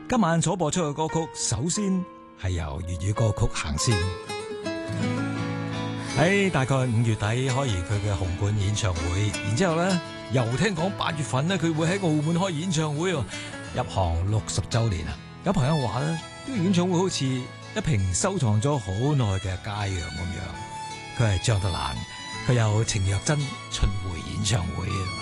今晚所播出嘅歌曲，首先係由粵語歌曲行先。喺大概5月底開完佢嘅紅館演唱會，然之後咧又聽講8月份咧佢會喺澳門開演唱會喎，入行60週年啊！有朋友話咧，呢個演唱會好似一瓶收藏咗好耐嘅佳釀咁樣。佢係張德蘭，佢有程若珍巡迴演唱會。